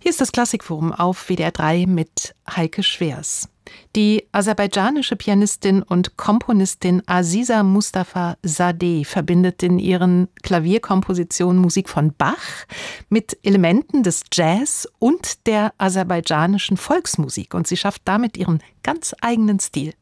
Hier ist das Klassikforum auf WDR 3 mit Heike Schwers. Die aserbaidschanische Pianistin und Komponistin Aziza Mustafa Zadeh verbindet in ihren Klavierkompositionen Musik von Bach mit Elementen des Jazz und der aserbaidschanischen Volksmusik. Und sie schafft damit ihren ganz eigenen Stil.